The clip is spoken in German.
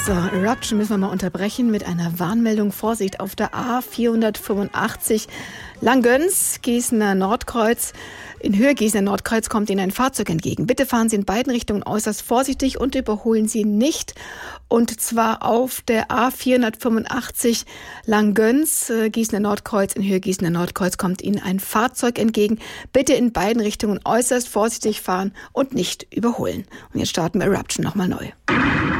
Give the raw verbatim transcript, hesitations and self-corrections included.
So, Eruption müssen wir mal unterbrechen mit einer Warnmeldung. Vorsicht auf der A vierhundertfünfundachtzig Langgöns, Gießener Nordkreuz. In Höhe Gießener Nordkreuz kommt Ihnen ein Fahrzeug entgegen. Bitte fahren Sie in beiden Richtungen äußerst vorsichtig und überholen Sie nicht. Und zwar auf der A vierhundertfünfundachtzig Langgöns, äh, Gießener Nordkreuz. In Höhe Gießener Nordkreuz kommt Ihnen ein Fahrzeug entgegen. Bitte in beiden Richtungen äußerst vorsichtig fahren und nicht überholen. Und jetzt starten wir Eruption nochmal neu.